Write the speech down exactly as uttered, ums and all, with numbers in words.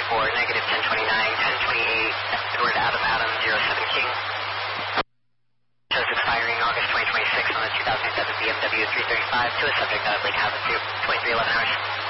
for negative ten twenty-nine, ten twenty-eight, Edward Adam Adam zero seven King. Shows expiring August twenty twenty-six on the two thousand seven B M W three thirty-five to a subject of Lake Havasu, twenty-three eleven hours.